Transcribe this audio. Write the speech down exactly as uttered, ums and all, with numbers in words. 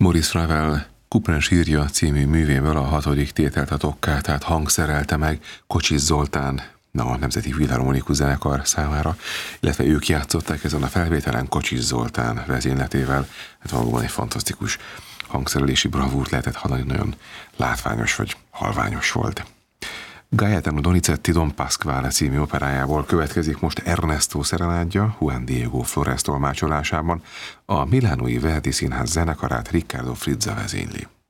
Maurice Ravel Couperin sírja című művéből a hatodik tételt, a toccátát hangszerelte meg Kocsis Zoltán, a Nemzeti Filharmonikus Zenekar számára, illetve ők játszották ezen a felvételen Kocsis Zoltán vezényletével. Hát valóban egy fantasztikus hangszerelési bravúrt lehetett hallani, nagyon látványos vagy halványos volt. Gaetano Donizetti Don Pasquale című operájából következik most Ernesto szerenádja, Juan Diego Flores tolmácsolásában, a Milánói Verdi Színház zenekarát Riccardo Frizza vezényli.